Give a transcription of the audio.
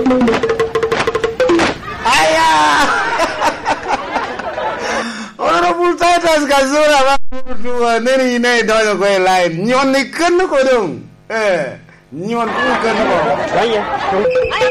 Ayah. Honorable Titus Kazura to Neri Nay Doyle line. Nyon ni kan ko dong. Nyon ku kan ko.